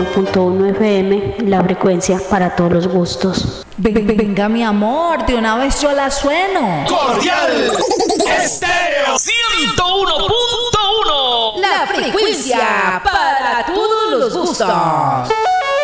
101.1 FM, la frecuencia para todos los gustos. Venga, mi amor, de una vez yo la sueno. Cordial Estéreo 101.1, la frecuencia para todos los gustos.